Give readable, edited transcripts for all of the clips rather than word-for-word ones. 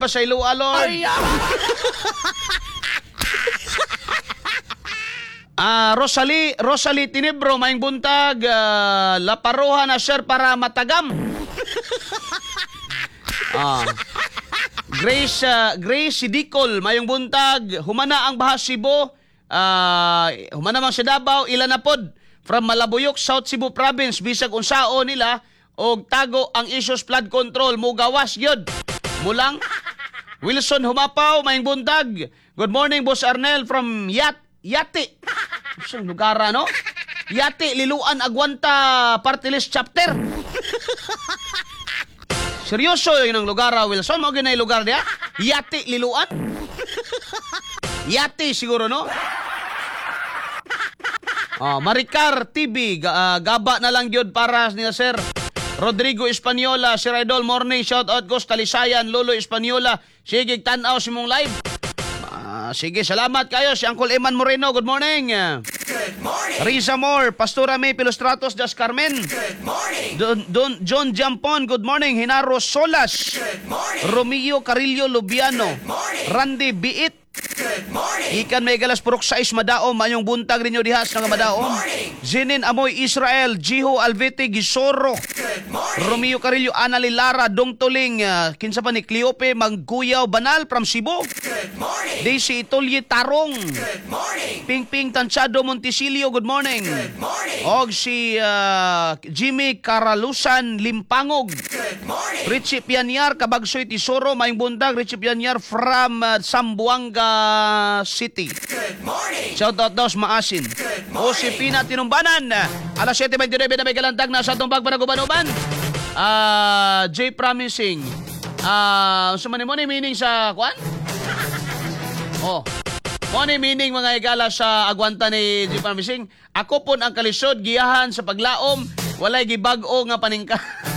pa sa ilo, Lord. Rosalie Tinebro, maing buntag, laparuha na sir para matagam. Grace Sidicol, mayong buntag, humana ang Bahas Cebu, humana mang sa Davao, ilan na pod, from Malabuyok, South Cebu Province, bisag unsao nila, og tago ang issues flood control, mugawas yun. Mulang, Wilson Humapaw, mayong buntag, good morning, Boss Arnel, from Yati. Isang lugar, no? Yati, Liluan, Aguanta, Party List Chapter. Seryoso yun ang lugar, Wilson. Mo ginay lugar niya? Yati, Liluan? Yati, siguro, no? Maricar TV, gaba na lang yun para nila, sir. Rodrigo Española, Sir Idol Morning, shout out ko, Talisayan, Lolo Española. Sige, tanaw si mong live. Sige, salamat kayo. Si Uncle Eman Moreno, good morning. Good morning. Risa Moore, Pastora May Pilostratos, Das Carmen. Good morning. John Jampon, good morning. Hinaro Solas. Good morning. Romeo Carillo Lubiano. Good morning. Randy Biit. Good morning. Ikan may galas purok 6 madaom. Mayong buntag rinyo dihas ng madaom. Zinin Amoy Israel. Jiho Alvete Gisoro. Good morning. Romeo Carillo, Anali Lara, Dong Tuling, kinsa pa ni Cleope Mangguyaw Banal from Cebu. Good morning. Daisy Itolye Tarong. Good morning. Pingping Tanchado Montesilio, good morning. Good morning. Og si Jimmy Caralusan Limpangog. Good morning. Richie Pianyar, Kabagsoy Tisoro, Maing Bundag, Richie Pianyar from Zamboanga City. Good morning. Shout out daw sa Maasin. O si Pina Tinumbanan. Alas 7:29 na may kalantag na sa itong pagpanagubanuban. J Promising. Sumani mo ni meaning sa kwan? Mo ni meaning mga igala sa agwanta ni J Promising. Ako pon ang kalisod, giyahan sa paglaom, walay gibag-o nga paningka.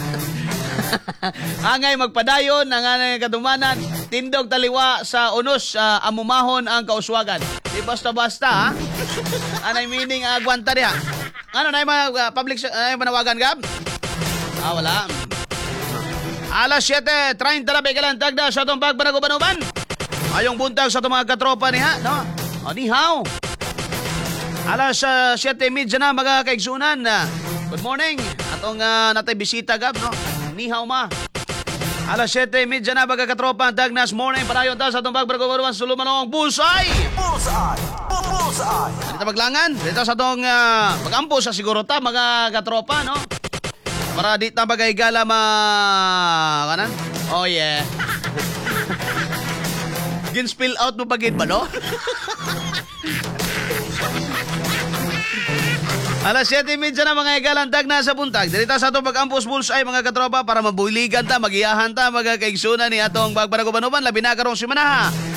Angay magpadayon, angay kadumanan, tindog taliwa sa unos, amumahon ang kauswagan. Di basta-basta, ha? Anay meaning agwanta niya. Ano na yung mga public, manawagan, Gab? Wala. Alas 7:30 na kalantag na sa itong pagpanagubanuban. Ayong buntag sa itong mga katropa niya, no? Nihaw. Alas 7:30 na mga kaigsunan. Good morning. Atong natay bisita, Gab, no? Nihaw ma. Alas 7:30 na mga katropa. Tagnas morning. Panayon ta sa itong pagpanagubanuban. Sulumanong Bullseye. Bullseye. Bullseye. Dito maglangan. Dito sa itong pag-ampo sa siguro ta, mga katropa, no? Para di na bagay-gala kanan? Oh yeah. Gin-spill out mo pagid ba, no? Alas 7:30 na mga igalantag na sa buntag. Dito sa itong pag-ampos Bullseye mga katropa para mabuligan ta, magiyahan ta, mga kaigsunan ni atong pagpanagubanuban. Labi na karong simana ha.